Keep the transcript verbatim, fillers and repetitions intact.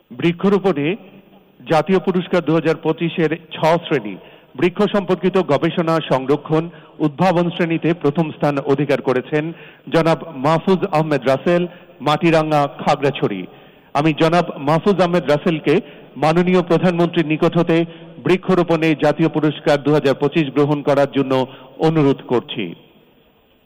বৃক্ষরোপণে জাতীয় পুরস্কার দু হাজার পঁচিশের ছ শ্রেণী বৃক্ষ সম্পর্কিত গবেষণা, সংরক্ষণ, উদ্ভাবন শ্রেণীতে প্রথম স্থান অধিকার করেছেন জনাব মাহফুজ আহমেদ রাসেল, মাটিরাঙ্গা, খাগড়াছড়ি। আমি জনাব মাহফুজ আহমেদ রাসেলকে মাননীয় প্রধানমন্ত্রীর নিকট হতে বৃক্ষরোপণে জাতীয় পুরস্কার দু হাজার পঁচিশ গ্রহণ করার জন্য অনুরোধ করছি।